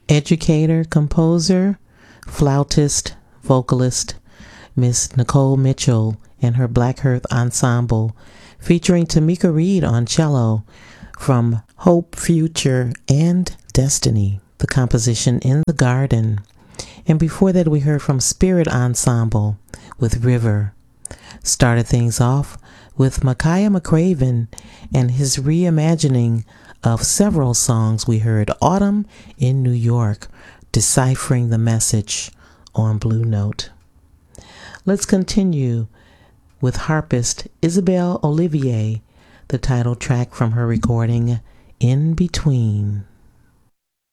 educator, composer, flautist, vocalist, Miss Nicole Mitchell and her Black Hearth Ensemble, featuring Tamika Reed on cello from Hope, Future, and Destiny, the composition In the Garden. And before that, we heard from Spirit Ensemble with River. Started things off with Micaiah McCraven and his reimagining of several songs. We heard Autumn in New York, Deciphering the Message on Blue Note. Let's continue with harpist Isabelle Olivier, the title track from her recording In Between.